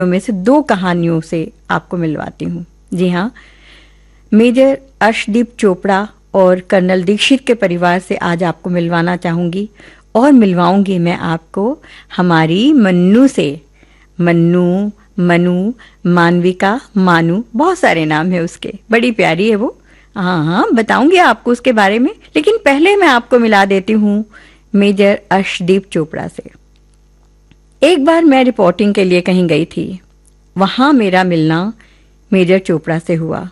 में से दो कहानियों से आपको मिलवाती हूँ। जी हाँ, मेजर अर्शदीप चोपड़ा और कर्नल दीक्षित के परिवार से आज आपको मिलवाना चाहूँगी और मिलवाऊंगी मैं आपको हमारी मन्नू से। मन्नू, मनु, मानविका, मानू, बहुत सारे नाम है उसके, बड़ी प्यारी है वो। हाँ हाँ, बताऊंगी आपको उसके बारे में, लेकिन पहले मैं आपको मिला देती हूँ मेजर अर्शदीप चोपड़ा से। एक बार मैं रिपोर्टिंग के लिए कहीं गई थी। वहां मेरा मिलना मेजर चोपड़ा से हुआ।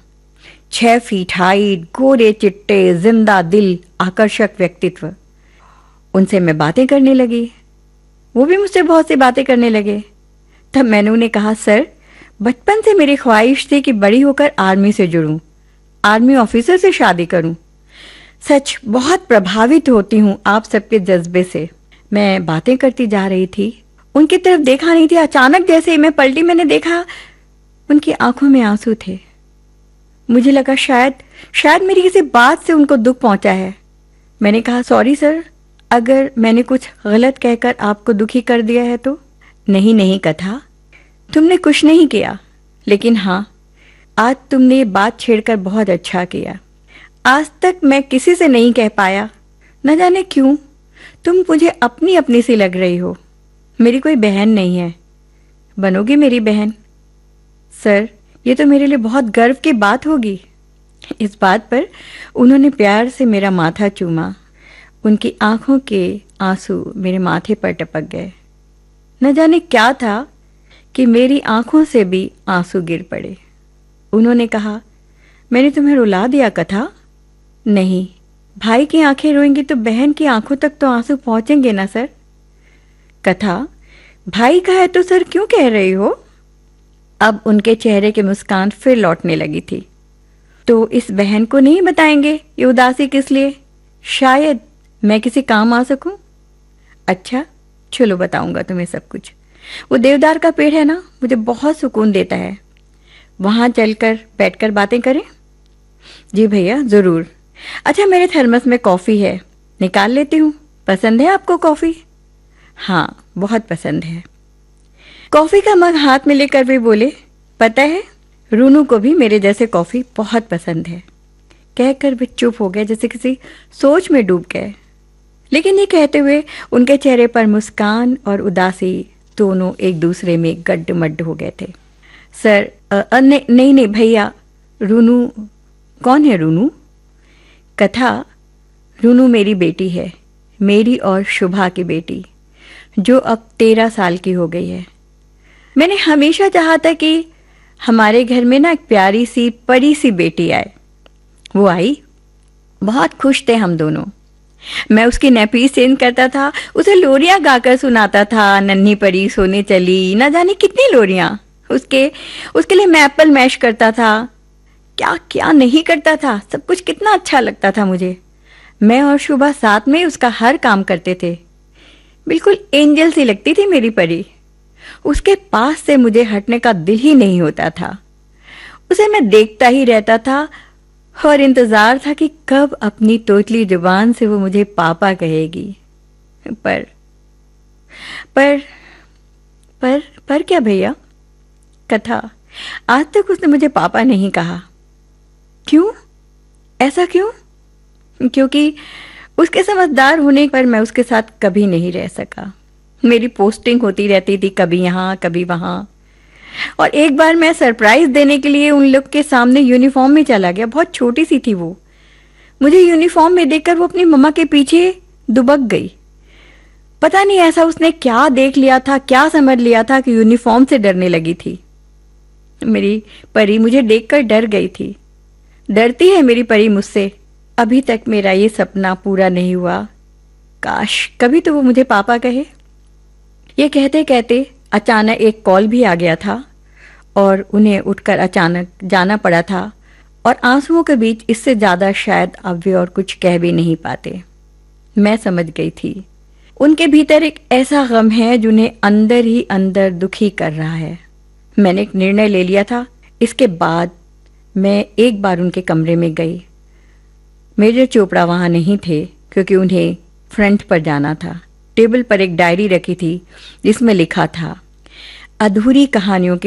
6 फीट हाइट, गोरे चिट्टे, जिंदा दिल, आकर्षक व्यक्तित्व। उनसे मैं बातें करने लगी, वो भी मुझसे बहुत सी बातें करने लगे। तब मैंने उन्हें कहा, सर, बचपन से मेरी ख्वाहिश थी कि बड़ी होकर आर्मी से जुड़ूं, आर्मी ऑफिसर से शादी करूं। सच बहुत प्रभावित होती हूं आप सबके जज्बे से। मैं बातें करती जा रही थी, उनकी तरफ देखा नहीं थी। अचानक जैसे ही मैं पलटी, मैंने देखा उनकी आंखों में आंसू थे। मुझे लगा शायद मेरी किसी बात से उनको दुख पहुंचा है। मैंने कहा, सॉरी सर, अगर मैंने कुछ गलत कहकर आपको दुखी कर दिया है तो। नहीं नहीं कथा, तुमने कुछ नहीं किया, लेकिन हाँ, आज तुमने ये बात छेड़कर बहुत अच्छा किया। आज तक मैं किसी से नहीं कह पाया, न जाने क्यों। तुम मुझे अपनी अपनी सी लग रही हो। मेरी कोई बहन नहीं है, बनोगी मेरी बहन। सर, ये तो मेरे लिए बहुत गर्व की बात होगी। इस बात पर उन्होंने प्यार से मेरा माथा चूमा। उनकी आंखों के आंसू मेरे माथे पर टपक गए। न जाने क्या था कि मेरी आंखों से भी आंसू गिर पड़े। उन्होंने कहा, मैंने तुम्हें रुला दिया कथा? नहीं, भाई की आंखें रोएंगी तो बहन की आंखों तक तो आंसू पहुंचेंगे ना सर। कथा, भाई का है तो सर क्यों कह रही हो? अब उनके चेहरे की मुस्कान फिर लौटने लगी थी। तो इस बहन को नहीं बताएंगे ये उदासी किस लिए? शायद मैं किसी काम आ सकूं। अच्छा, चलो बताऊंगा तुम्हें सब कुछ। वो देवदार का पेड़ है ना, मुझे बहुत सुकून देता है। वहां चलकर बैठकर बातें करें? जी भैया, जरूर। अच्छा, मेरे थर्मस में कॉफी है, निकाल लेती हूँ। पसंद है आपको कॉफी? हाँ, बहुत पसंद है। कॉफी का मग हाथ में लेकर वे बोले, पता है, रूनू को भी मेरे जैसे कॉफी बहुत पसंद है। कहकर वे चुप हो गए, जैसे किसी सोच में डूब गए। लेकिन ये कहते हुए उनके चेहरे पर मुस्कान और उदासी दोनों एक दूसरे में गड्ढ-मड्ढ हो गए थे। सर, नहीं नहीं भैया, रूनू कौन है? रूनू? कथा, रूनू मेरी बेटी है, मेरी और शुभा की बेटी, जो अब 13 साल की हो गई है। मैंने हमेशा चाहा था कि हमारे घर में ना एक प्यारी सी परी सी बेटी आए। वो आई, बहुत खुश थे हम दोनों। मैं उसकी नैपी चेंज करता था, उसे लोरियां गाकर सुनाता था, नन्ही परी सोने चली, ना जाने कितनी लोरियां। उसके लिए मैं एप्पल मैश करता था, क्या क्या नहीं करता था। सब कुछ कितना अच्छा लगता था मुझे। मैं और शुभा साथ में उसका हर काम करते थे। बिल्कुल एंजल सी लगती थी मेरी परी। उसके पास से मुझे हटने का दिल ही नहीं होता था। उसे मैं देखता ही रहता था और इंतजार था कि कब अपनी तोतली जुबान से वो मुझे पापा कहेगी। पर पर पर क्या भैया? कथा, आज तक उसने मुझे पापा नहीं कहा। क्यों? ऐसा क्यों? क्योंकि उसके समझदार होने पर मैं उसके साथ कभी नहीं रह सका। मेरी पोस्टिंग होती रहती थी, कभी यहाँ कभी वहां। और एक बार मैं सरप्राइज देने के लिए उन लोग के सामने यूनिफॉर्म में चला गया। बहुत छोटी सी थी वो। मुझे यूनिफॉर्म में देखकर वो अपनी मम्मा के पीछे दुबक गई। पता नहीं ऐसा उसने क्या देख लिया था, क्या समझ लिया था कि यूनिफॉर्म से डरने लगी थी। मेरी परी मुझे देखकर डर गई थी। डरती है मेरी परी मुझसे। अभी तक मेरा ये सपना पूरा नहीं हुआ। काश कभी तो वो मुझे पापा कहे। ये कहते कहते अचानक एक कॉल भी आ गया था और उन्हें उठकर अचानक जाना पड़ा था। और आंसुओं के बीच इससे ज्यादा शायद अब वे और कुछ कह भी नहीं पाते। मैं समझ गई थी उनके भीतर एक ऐसा गम है जिन्हें अंदर ही अंदर दुखी कर रहा है। मैंने एक निर्णय ले लिया था। इसके बाद मैं एक बार उनके कमरे में गई। मेजर चोपड़ा वहां नहीं थे क्योंकि उन्हें फ्रंट पर जाना था। टेबल पर एक डायरी रखी थी जिसमें लिखा था, अधूरी कहानियों के